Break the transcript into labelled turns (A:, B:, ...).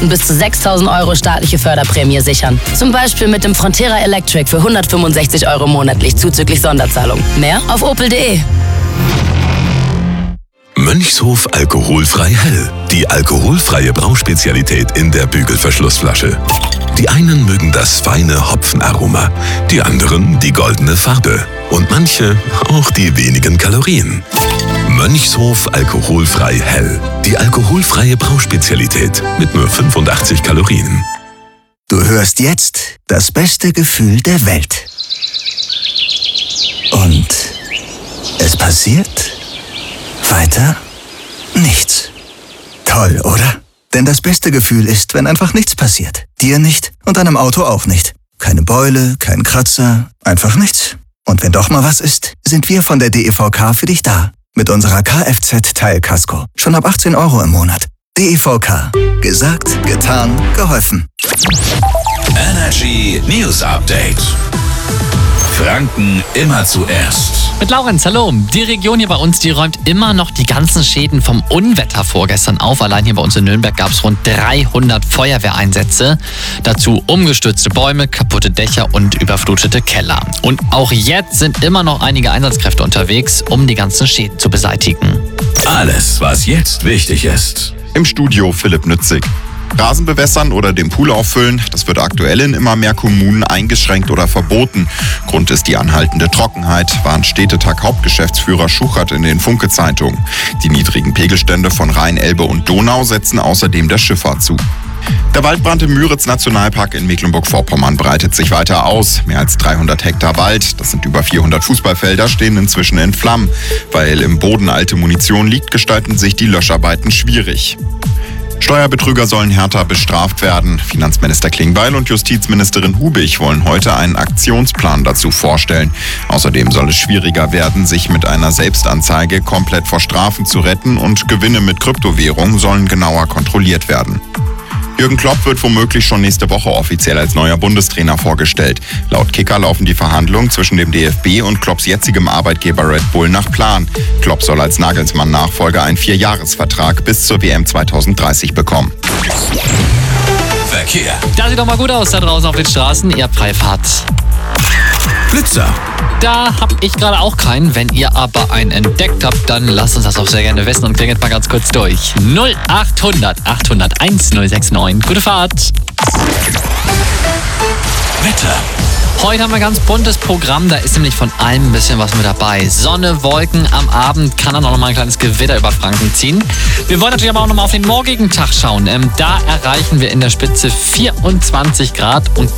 A: und bis zu 6.000 € staatliche Förderprämie sichern. Zum Beispiel mit dem Frontera Electric für 165 € monatlich zuzüglich Sonderzahlung. Mehr auf opel.de.
B: Mönchshof alkoholfrei hell. Die alkoholfreie Brauspezialität in der Bügelverschlussflasche. Die einen mögen das feine Hopfenaroma, die anderen die goldene Farbe und manche auch die wenigen Kalorien. Mönchshof alkoholfrei hell. Die alkoholfreie Brauspezialität mit nur 85 Kalorien.
C: Du hörst jetzt das beste Gefühl der Welt. Und es passiert weiter nichts. Toll, oder? Denn das beste Gefühl ist, wenn einfach nichts passiert. Dir nicht und deinem Auto auch nicht. Keine Beule, kein Kratzer, einfach nichts. Und wenn doch mal was ist, sind wir von der DEVK für dich da. Mit unserer Kfz-Teilkasko. Schon ab 18 € im Monat. DEVK. Gesagt, getan, geholfen.
D: Energy News Update. Franken immer zuerst.
E: Mit Laurenz, hallo. Die Region hier bei uns, die räumt immer noch die ganzen Schäden vom Unwetter vorgestern auf. Allein hier bei uns in Nürnberg gab es rund 300 Feuerwehreinsätze. Dazu umgestürzte Bäume, kaputte Dächer und überflutete Keller. Und auch jetzt sind immer noch einige Einsatzkräfte unterwegs, um die ganzen Schäden zu beseitigen.
D: Alles, was jetzt wichtig ist.
F: Im Studio Philipp Nützig. Rasen bewässern oder den Pool auffüllen, das wird aktuell in immer mehr Kommunen eingeschränkt oder verboten. Grund ist die anhaltende Trockenheit, warnt Städtetag-Hauptgeschäftsführer Schuchert in den Funke-Zeitungen. Die niedrigen Pegelstände von Rhein, Elbe und Donau setzen außerdem der Schifffahrt zu. Der Waldbrand im Müritz-Nationalpark in Mecklenburg-Vorpommern breitet sich weiter aus. Mehr als 300 Hektar Wald, das sind über 400 Fußballfelder, stehen inzwischen in Flammen. Weil im Boden alte Munition liegt, gestalten sich die Löscharbeiten schwierig. Steuerbetrüger sollen härter bestraft werden. Finanzminister Klingbeil und Justizministerin Hubig wollen heute einen Aktionsplan dazu vorstellen. Außerdem soll es schwieriger werden, sich mit einer Selbstanzeige komplett vor Strafen zu retten und Gewinne mit Kryptowährung sollen genauer kontrolliert werden. Jürgen Klopp wird womöglich schon nächste Woche offiziell als neuer Bundestrainer vorgestellt. Laut Kicker laufen die Verhandlungen zwischen dem DFB und Klopps jetzigem Arbeitgeber Red Bull nach Plan. Klopp soll als Nagelsmann-Nachfolger einen 4-Jahres-Vertrag bis zur WM 2030 bekommen.
D: Verkehr.
E: Das sieht doch mal gut aus da draußen auf den Straßen. Ihr habt freie Fahrt.
D: Blitzer.
E: Da habe ich gerade auch keinen. Wenn ihr aber einen entdeckt habt, dann lasst uns das auch sehr gerne wissen und klingelt mal ganz kurz durch. 0800 801 069. Gute Fahrt.
D: Wetter.
E: Heute haben wir ein ganz buntes Programm, da ist nämlich von allem ein bisschen was mit dabei. Sonne, Wolken, am Abend kann dann auch nochmal ein kleines Gewitter über Franken ziehen. Wir wollen natürlich aber auch nochmal auf den morgigen Tag schauen. Da erreichen wir in der Spitze 24 Grad und